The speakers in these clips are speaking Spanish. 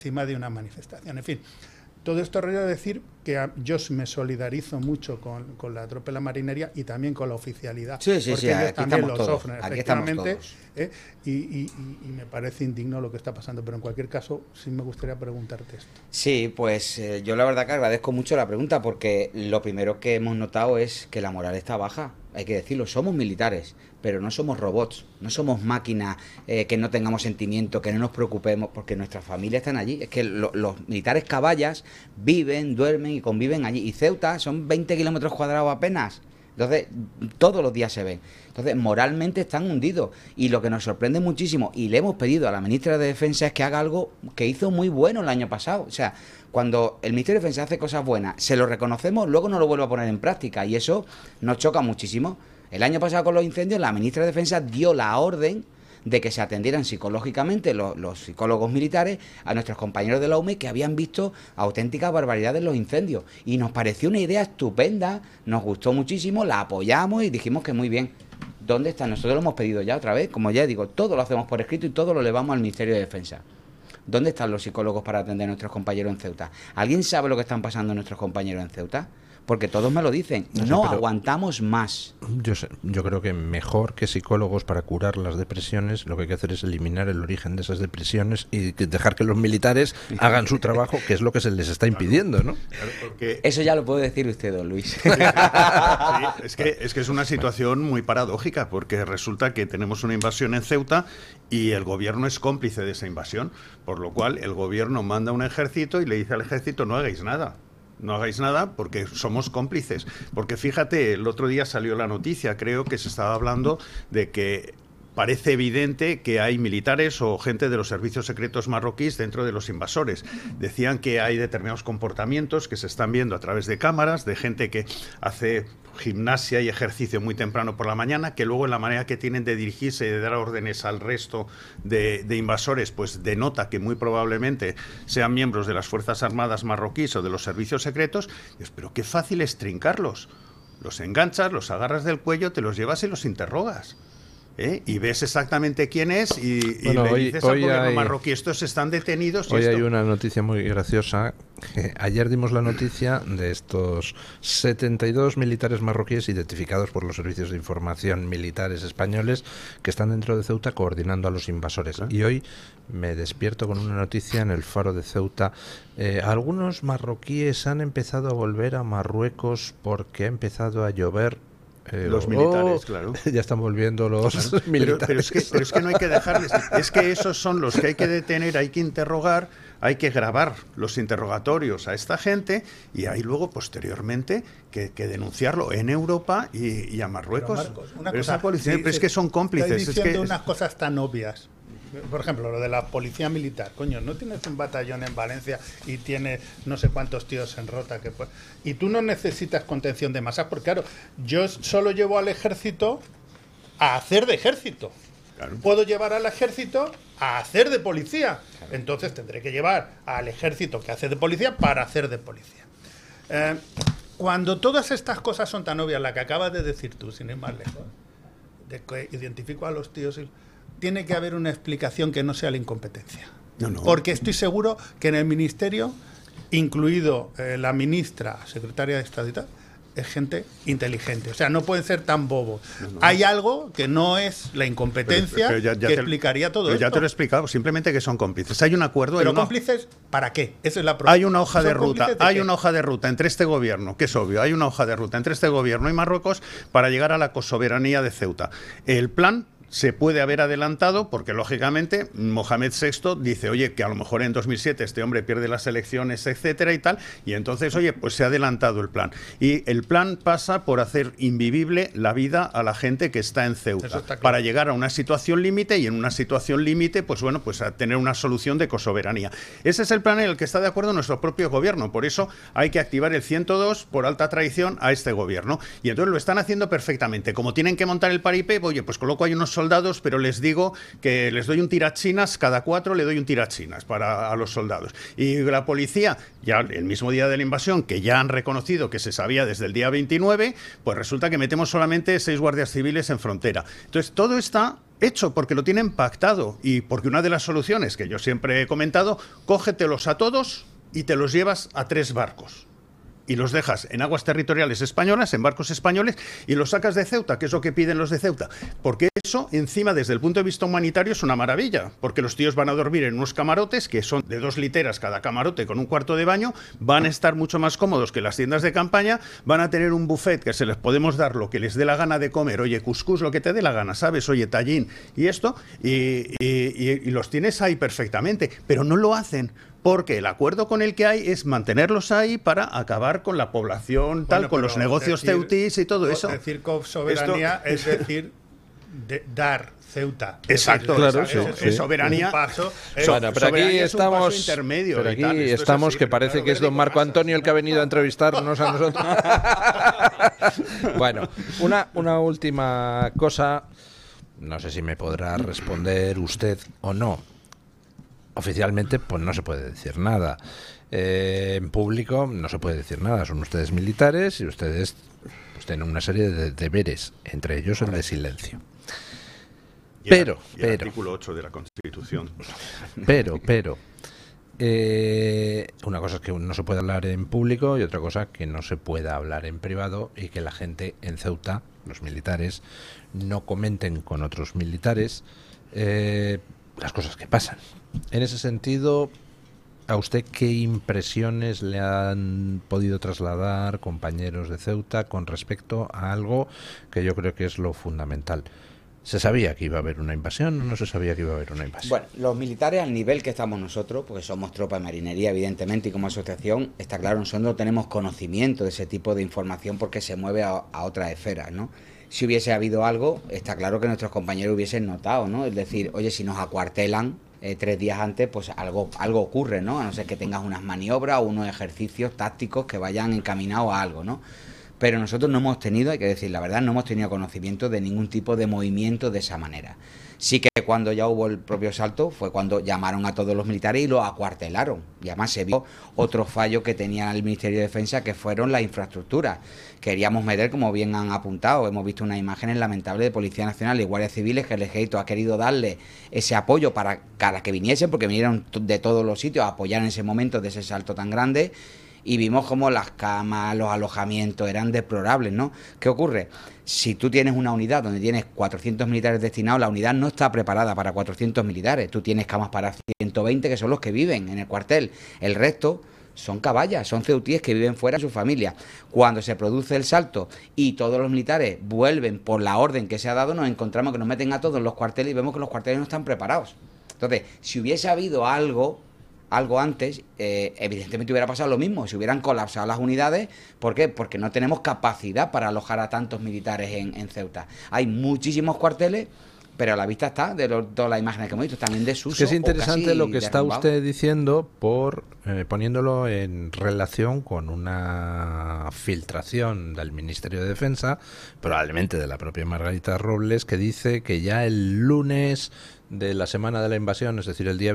encima de una manifestación. En fin, todo esto raro decir que yo me solidarizo mucho con la tropa de la marinería y también con la oficialidad, sí, porque ellos también lo sufren, efectivamente, y me parece indigno lo que está pasando, pero en cualquier caso sí me gustaría preguntarte esto. Sí, pues yo la verdad que agradezco mucho la pregunta, porque lo primero que hemos notado es que la moral está baja, hay que decirlo, somos militares, pero no somos robots, no somos máquinas que no tengamos sentimiento, que no nos preocupemos, porque nuestras familias están allí. Es que los militares caballas viven, duermen y conviven allí. Y Ceuta son 20 kilómetros cuadrados apenas. Entonces, todos los días se ven. Entonces, moralmente están hundidos. Y lo que nos sorprende muchísimo, y le hemos pedido a la ministra de Defensa, es que haga algo que hizo muy bueno el año pasado. O sea, cuando el Ministerio de Defensa hace cosas buenas, se lo reconocemos, luego no lo vuelve a poner en práctica. Y eso nos choca muchísimo. El año pasado con los incendios, la ministra de Defensa dio la orden de que se atendieran psicológicamente los psicólogos militares a nuestros compañeros de la UME que habían visto auténticas barbaridades en los incendios. Y nos pareció una idea estupenda, nos gustó muchísimo, la apoyamos y dijimos que muy bien. ¿Dónde está? Nosotros lo hemos pedido ya otra vez, como ya digo, todo lo hacemos por escrito y todo lo elevamos al Ministerio de Defensa. ¿Dónde están los psicólogos para atender a nuestros compañeros en Ceuta? ¿Alguien sabe lo que están pasando nuestros compañeros en Ceuta? Porque todos me lo dicen, no aguantamos más. Yo creo que mejor que psicólogos para curar las depresiones, lo que hay que hacer es eliminar el origen de esas depresiones y dejar que los militares hagan su trabajo, que es lo que se les está impidiendo, ¿no? Claro, porque... Eso ya lo puede decir usted, don Luis. Sí, es que es una situación muy paradójica, porque resulta que tenemos una invasión en Ceuta y el gobierno es cómplice de esa invasión, por lo cual el gobierno manda un ejército y le dice al ejército no hagáis nada. No hagáis nada porque somos cómplices. Porque fíjate, el otro día salió la noticia, creo que se estaba hablando de que parece evidente que hay militares o gente de los servicios secretos marroquíes dentro de los invasores. Decían que hay determinados comportamientos que se están viendo a través de cámaras, de gente que hace gimnasia y ejercicio muy temprano por la mañana, que luego en la manera que tienen de dirigirse y de dar órdenes al resto de invasores, pues denota que muy probablemente sean miembros de las Fuerzas Armadas marroquíes o de los servicios secretos. Pero qué fácil es trincarlos. Los enganchas, los agarras del cuello, te los llevas y los interrogas. Y ves exactamente quién es y bueno, le dices al gobierno hay, marroquí, estos están detenidos. Hoy hay una noticia muy graciosa. Ayer dimos la noticia de estos 72 militares marroquíes identificados por los servicios de información militares españoles que están dentro de Ceuta coordinando a los invasores. ¿Eh? Y hoy me despierto con una noticia en el Faro de Ceuta. Algunos marroquíes han empezado a volver a Marruecos porque ha empezado a llover. Los militares, claro. Ya están volviendo los militares. Pero es que no hay que dejarles. Es que esos son los que hay que detener, hay que interrogar, hay que grabar los interrogatorios a esta gente y hay luego, posteriormente, que denunciarlo en Europa y a Marruecos. Pero, Marcos, una pero cosa, esa policía, pero es que son cómplices. Estoy diciendo es que unas cosas tan obvias. Por ejemplo, lo de la policía militar. Coño, no tienes un batallón en Valencia y tienes no sé cuántos tíos en Rota y tú no necesitas contención de masas, porque claro, yo solo llevo al ejército a hacer de ejército. Claro. Puedo llevar al ejército a hacer de policía. Claro. Entonces tendré que llevar al ejército que hace de policía para hacer de policía. Cuando todas estas cosas son tan obvias, la que acabas de decir tú, sin ir más lejos, de que identifico a los tíos, tiene que haber una explicación que no sea la incompetencia. No. Porque estoy seguro que en el ministerio, incluido la ministra, secretaria de Estado y tal, es gente inteligente. O sea, no pueden ser tan bobos. No. Hay algo que no es la incompetencia que explicaría todo esto. Ya te lo he explicado, simplemente que son cómplices. Hay un acuerdo. ¿Pero cómplices para qué? Esa es la pregunta. Hay una hoja de ruta. Hay una hoja de ruta entre este gobierno, que es obvio, hay una hoja de ruta entre este gobierno y Marruecos para llegar a la cosoberanía de Ceuta. El plan se puede haber adelantado porque, lógicamente, Mohamed VI dice, oye, que a lo mejor en 2007 este hombre pierde las elecciones, etcétera y tal, y entonces, oye, pues se ha adelantado el plan. Y el plan pasa por hacer invivible la vida a la gente que está en Ceuta, claro, para llegar a una situación límite y en una situación límite, pues bueno, pues a tener una solución de cosoberanía. Ese es el plan en el que está de acuerdo nuestro propio gobierno, por eso hay que activar el 102 por alta traición a este gobierno. Y entonces lo están haciendo perfectamente. Como tienen que montar el paripé, oye, pues coloco ahí unos soldados, pero les digo que les doy un tirachinas, cada 4 le doy un tirachinas a los soldados. Y la policía, ya el mismo día de la invasión, que ya han reconocido que se sabía desde el día 29, pues resulta que metemos solamente 6 guardias civiles en frontera. Entonces todo está hecho, porque lo tienen pactado y porque una de las soluciones que yo siempre he comentado, cógetelos a todos y te los llevas a 3 barcos. Y los dejas en aguas territoriales españolas, en barcos españoles, y los sacas de Ceuta, que es lo que piden los de Ceuta. Porque eso, encima, desde el punto de vista humanitario, es una maravilla. Porque los tíos van a dormir en unos camarotes, que son de 2 literas cada camarote, con un cuarto de baño, van a estar mucho más cómodos que las tiendas de campaña, van a tener un buffet que se les podemos dar lo que les dé la gana de comer. Oye, cuscús, lo que te dé la gana, ¿sabes? Oye, tallín y esto, y los tienes ahí perfectamente. Pero no lo hacen. Porque el acuerdo con el que hay es mantenerlos ahí para acabar con la población, tal, con los negocios ceutís y todo eso. Decir soberanía es decir, dar Ceuta. Exacto, claro, es soberanía. Un paso, Bueno, pero aquí estamos, intermedio pero aquí tal, estamos así, que parece claro, que es don Marco Antonio el que ha venido a entrevistarnos a nosotros. Bueno, una última cosa, no sé si me podrá responder usted o no. Oficialmente, pues no se puede decir nada. En público no se puede decir nada. Son ustedes militares y ustedes pues, tienen una serie de deberes, entre ellos el de silencio. Pero, el artículo 8 de la Constitución. Pero, una cosa es que no se puede hablar en público y otra cosa que no se pueda hablar en privado y que la gente en Ceuta, los militares, no comenten con otros militares las cosas que pasan. En ese sentido, ¿a usted qué impresiones le han podido trasladar compañeros de Ceuta con respecto a algo que yo creo que es lo fundamental? ¿Se sabía que iba a haber una invasión o no se sabía que iba a haber una invasión? Bueno, los militares al nivel que estamos nosotros, porque somos tropa de marinería evidentemente y como asociación, está claro, nosotros no tenemos conocimiento de ese tipo de información porque se mueve a otras esferas, ¿no? Si hubiese habido algo, está claro que nuestros compañeros hubiesen notado, ¿no? Es decir, oye, si nos acuartelan 3 días antes, pues algo ocurre, ¿no? A no ser que tengas unas maniobras o unos ejercicios tácticos que vayan encaminados a algo, ¿no? Pero nosotros no hemos tenido, hay que decir la verdad, no hemos tenido conocimiento de ningún tipo de movimiento de esa manera. Sí que cuando ya hubo el propio salto fue cuando llamaron a todos los militares y los acuartelaron. Y además se vio otro fallo que tenía el Ministerio de Defensa, que fueron las infraestructuras. Queríamos meter, como bien han apuntado, hemos visto unas imágenes lamentables de Policía Nacional y Guardias Civiles que el Ejército ha querido darle ese apoyo para que viniesen, porque vinieron de todos los sitios a apoyar en ese momento de ese salto tan grande. Y vimos como las camas, los alojamientos eran deplorables, ¿no? ¿Qué ocurre? Si tú tienes una unidad donde tienes 400 militares destinados, la unidad no está preparada para 400 militares. Tú tienes camas para 120, que son los que viven en el cuartel. El resto son caballas, son ceutíes que viven fuera de su familia. Cuando se produce el salto y todos los militares vuelven por la orden que se ha dado, nos encontramos que nos meten a todos en los cuarteles y vemos que los cuarteles no están preparados. Entonces, si hubiese habido algo antes, evidentemente hubiera pasado lo mismo, se hubieran colapsado las unidades. ¿Por qué? Porque no tenemos capacidad para alojar a tantos militares en Ceuta. Hay muchísimos cuarteles, pero a la vista está de todas las imágenes que hemos visto, también de desuso. Es interesante lo que está derrumbado. usted diciendo poniéndolo en relación con una filtración del Ministerio de Defensa, probablemente de la propia Margarita Robles, que dice que ya el lunes de la semana de la invasión, es decir, el día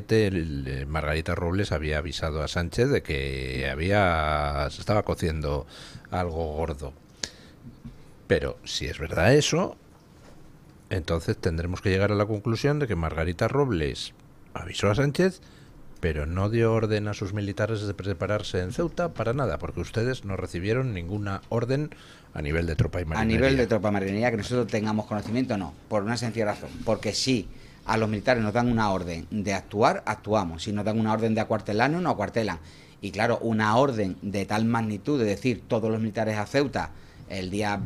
27, Margarita Robles había avisado a Sánchez de que se estaba cociendo algo gordo. Pero si es verdad eso, entonces tendremos que llegar a la conclusión de que Margarita Robles avisó a Sánchez, pero no dio orden a sus militares de prepararse en Ceuta para nada, porque ustedes no recibieron ninguna orden a nivel de tropa y marinería. A nivel de tropa y marinería, que nosotros tengamos conocimiento, no, por una sencilla razón, porque si a los militares nos dan una orden de actuar, actuamos. Si nos dan una orden de acuartelarnos, nos acuartelan. Y claro, una orden de tal magnitud, de decir todos los militares a Ceuta el día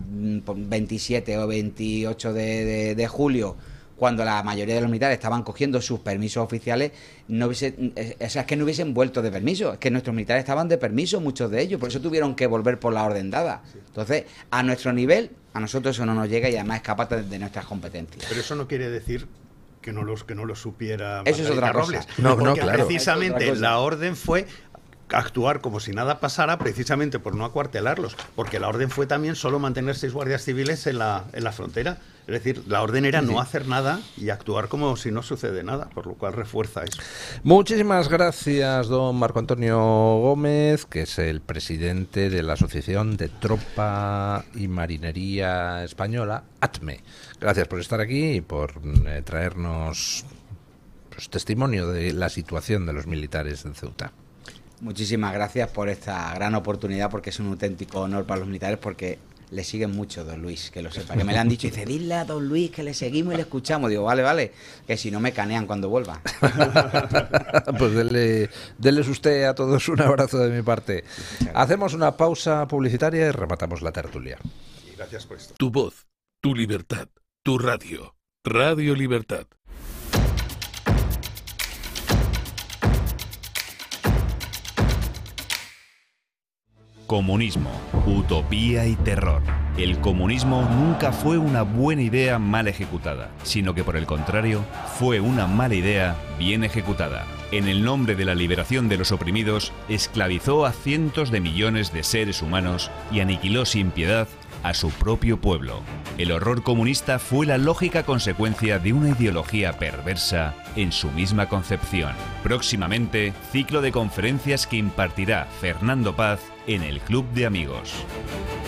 27 o 28 de julio, cuando la mayoría de los militares estaban cogiendo sus permisos oficiales, es que no hubiesen vuelto de permiso, es que nuestros militares estaban de permiso, muchos de ellos, por eso tuvieron que volver por la orden dada. Entonces, a nuestro nivel, a nosotros eso no nos llega y además escapa de nuestras competencias. Pero eso no quiere decir que no lo supiera eso es otra Robles. cosa. No, porque claro. precisamente la orden fue actuar como si nada pasara, precisamente por no acuartelarlos, porque la orden fue también solo mantener 6 guardias civiles en la frontera. Es decir, la orden era no hacer nada y actuar como si no sucede nada, por lo cual refuerza eso. Muchísimas gracias, don Marco Antonio Gómez, que es el presidente de la Asociación de Tropa y Marinería Española, ATME. Gracias por estar aquí y por traernos testimonio de la situación de los militares en Ceuta. Muchísimas gracias por esta gran oportunidad, porque es un auténtico honor para los militares, porque le siguen mucho, don Luis, que lo sepa, que me lo han dicho, y dice, dile a don Luis que le seguimos y le escuchamos. Digo, vale, que si no me canean cuando vuelva. Pues déles usted a todos un abrazo de mi parte. Hacemos una pausa publicitaria y rematamos la tertulia. Y gracias por esto. Tu voz, tu libertad, tu radio. Radio Libertad. Comunismo, utopía y terror. El comunismo nunca fue una buena idea mal ejecutada, sino que por el contrario, fue una mala idea bien ejecutada. En el nombre de la liberación de los oprimidos, esclavizó a cientos de millones de seres humanos y aniquiló sin piedad a su propio pueblo. El horror comunista fue la lógica consecuencia de una ideología perversa en su misma concepción. Próximamente, ciclo de conferencias que impartirá Fernando Paz en el Club de Amigos.